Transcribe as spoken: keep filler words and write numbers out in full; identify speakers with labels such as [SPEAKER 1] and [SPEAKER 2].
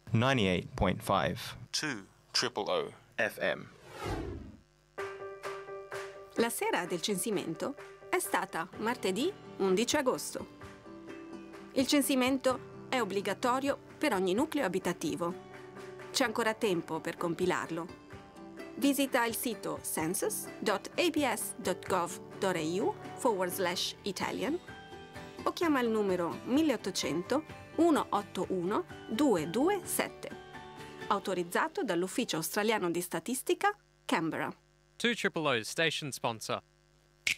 [SPEAKER 1] ninety-eight point five.
[SPEAKER 2] two triple O
[SPEAKER 1] F M.
[SPEAKER 3] La sera del censimento è stata martedì undici agosto. Il censimento è obbligatorio per ogni nucleo abitativo. C'è ancora tempo per compilarlo. Visita il sito census.abs.gov.au forward slash Italian o chiama il numero milleottocento centottantuno duecentoventisette, autorizzato dall'Ufficio Australiano di Statistica, Canberra.
[SPEAKER 4] two Triple O's station sponsor.